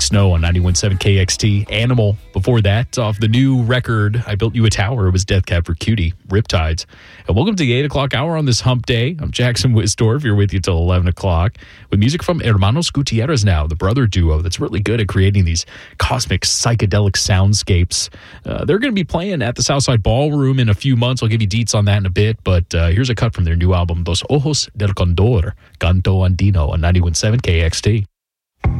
Snow on 91.7 KXT. Animal before that, off the new record, I Built You a Tower. It was Death Cab for Cutie, Riptides. And welcome to the 8 o'clock hour on this hump day. I'm Jackson Wisdorf, here with you till 11 o'clock. With music from Hermanos Gutierrez now, the brother duo that's really good at creating these cosmic psychedelic soundscapes. They're going to be playing at the Southside Ballroom in a few months. I'll give you deets on that in a bit, but here's a cut from their new album, Dos Ojos del Condor, Canto Andino on 91.7 KXT.